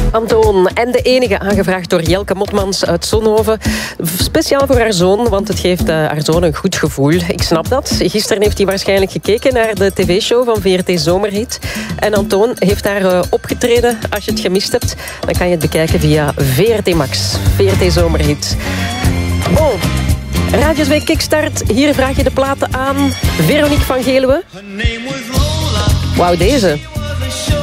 Antoon en de enige, aangevraagd door Jelke Motmans uit Zonhoven. Speciaal voor haar zoon, want het geeft haar zoon een goed gevoel. Ik snap dat. Gisteren heeft hij waarschijnlijk gekeken naar de tv-show van VRT Zomerhit. En Antoon heeft daar opgetreden. Als je het gemist hebt, dan kan je het bekijken via VRT Max. VRT Zomerhit. Bon. Radio 2 Kickstart. Hier vraag je de platen aan Veronique van Geluwe. Wauw, deze.